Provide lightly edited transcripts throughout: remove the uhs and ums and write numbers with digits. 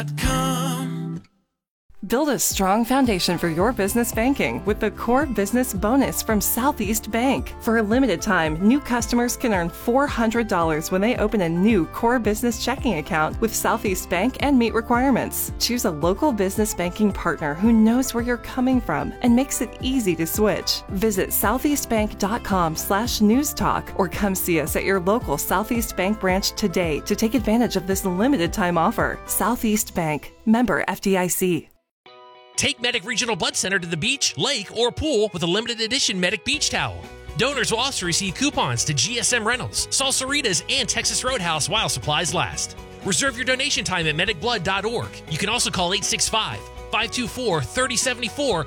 Build a strong foundation for your business banking with the Core Business Bonus from Southeast Bank. For a limited time, new customers can earn $400 when they open a new Core Business checking account with Southeast Bank and meet requirements. Choose a local business banking partner who knows where you're coming from and makes it easy to switch. Visit southeastbank.com/newstalk or come see us at your local Southeast Bank branch today to take advantage of this limited time offer. Southeast Bank, member FDIC. Take Medic Regional Blood Center to the beach, lake, or pool with a limited edition Medic Beach Towel. Donors will also receive coupons to GSM Rentals, Salsaritas, and Texas Roadhouse while supplies last. Reserve your donation time at medicblood.org. You can also call 865-524-3074 or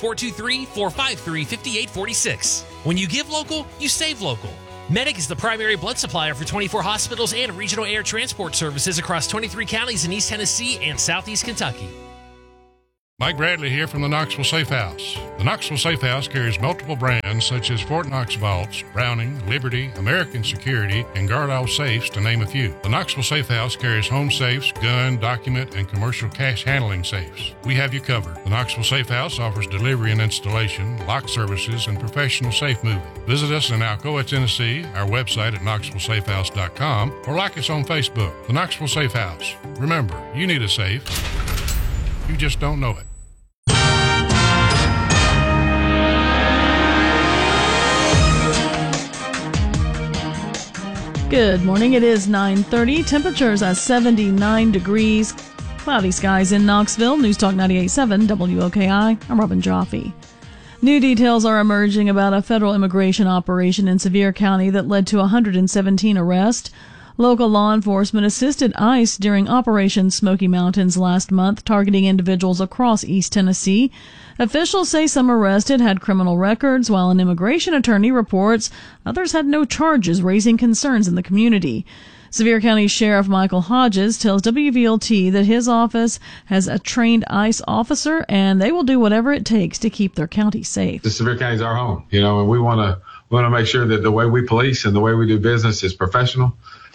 423-453-5846. When you give local, you save local. Medic is the primary blood supplier for 24 hospitals and regional air transport services across 23 counties in East Tennessee and Southeast Kentucky. Mike Bradley here from the Knoxville Safe House. The Knoxville Safe House carries multiple brands such as Fort Knox Vaults, Browning, Liberty, American Security, and Gardall Safes, to name a few. The Knoxville Safe House carries home safes, gun, document, and commercial cash handling safes. We have you covered. The Knoxville Safe House offers delivery and installation, lock services, and professional safe moving. Visit us in Alcoa, Tennessee, our website at knoxvillesafehouse.com, or like us on Facebook. The Knoxville Safe House. Remember, you need a safe. You just don't know it. Good morning. It is 9:30. Temperatures at 79 degrees. Cloudy skies in Knoxville. News Talk 98.7 WOKI. I'm Robin Joffe. New details are emerging about a federal immigration operation in Sevier County that led to 117 arrests. Local law enforcement assisted ICE during Operation Smoky Mountains last month, targeting individuals across East Tennessee. Officials say some arrested had criminal records, while an immigration attorney reports others had no charges, raising concerns in the community. Sevier County Sheriff Michael Hodges tells WVLT that his office has a trained ICE officer, and they will do whatever it takes to keep their county safe. The Sevier County is our home, and we want to make sure that the way we police and the way we do business is professional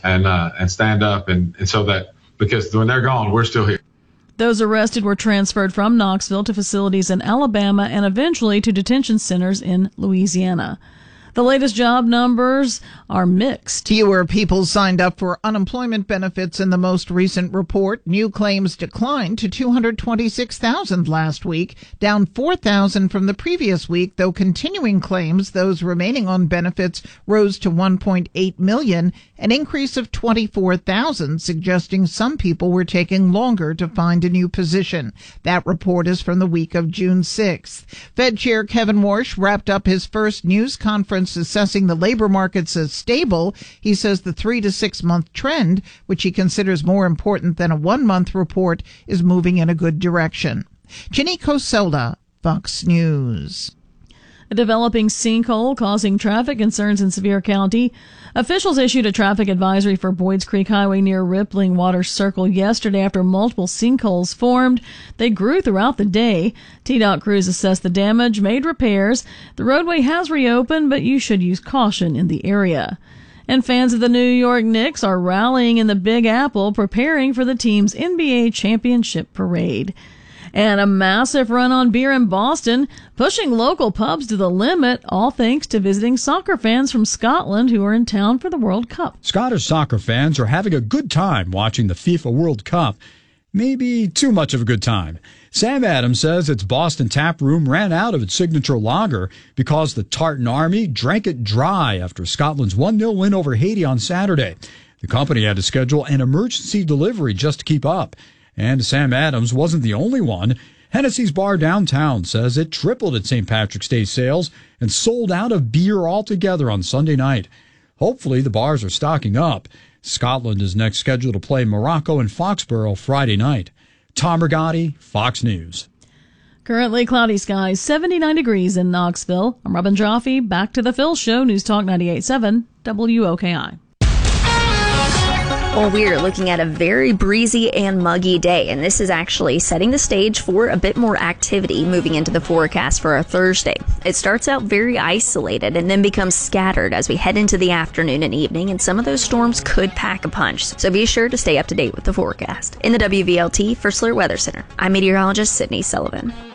and stand up, and so that, because when they're gone, we're still here. Those arrested were transferred from Knoxville to facilities in Alabama and eventually to detention centers in Louisiana. The latest job numbers are mixed. Fewer people signed up for unemployment benefits in the most recent report. New claims declined to 226,000 last week, down 4,000 from the previous week, though continuing claims, those remaining on benefits, rose to 1.8 million, an increase of 24,000, suggesting some people were taking longer to find a new position. That report is from the week of June 6th. Fed Chair Kevin Warsh wrapped up his first news conference assessing the labor markets as stable. He says the 3 to 6 month trend, which he considers more important than a 1 month report, is moving in a good direction. Ginny Coselda, Fox News. A developing sinkhole causing traffic concerns in Sevier County. Officials issued a traffic advisory for Boyds Creek Highway near Rippling Water Circle yesterday after multiple sinkholes formed. They grew throughout the day. TDOT crews assessed the damage, made repairs. The roadway has reopened, but you should use caution in the area. And fans of the New York Knicks are rallying in the Big Apple, preparing for the team's NBA championship parade. And a massive run on beer in Boston, pushing local pubs to the limit, all thanks to visiting soccer fans from Scotland who are in town for the World Cup. Scottish soccer fans are having a good time watching the FIFA World Cup. Maybe too much of a good time. Sam Adams says its Boston tap room ran out of its signature lager because the Tartan Army drank it dry after Scotland's 1-0 win over Haiti on Saturday. The company had to schedule an emergency delivery just to keep up. And Sam Adams wasn't the only one. Hennessy's Bar downtown says it tripled its St. Patrick's Day sales and sold out of beer altogether on Sunday night. Hopefully the bars are stocking up. Scotland is next scheduled to play Morocco and Foxborough Friday night. Tom Rigotti, Fox News. Currently cloudy skies, 79 degrees in Knoxville. I'm Robin Joffe. Back to the Phil Show, News Talk 98.7 WOKI. Well, we're looking at a very breezy and muggy day, and this is actually setting the stage for a bit more activity moving into the forecast for our Thursday. It starts out very isolated and then becomes scattered as we head into the afternoon and evening, and some of those storms could pack a punch, so be sure to stay up to date with the forecast. In the WVLT First Alert Weather Center, I'm meteorologist Sydney Sullivan.